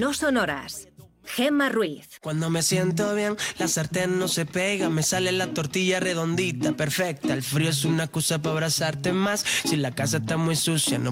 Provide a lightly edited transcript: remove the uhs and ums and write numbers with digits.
no sonoras. Gemma Ruiz. Cuando me siento bien, la sartén no se pega, me sale la tortilla redondita, perfecta. El frío es una excusa para abrazarte más. Si la casa está muy sucia, no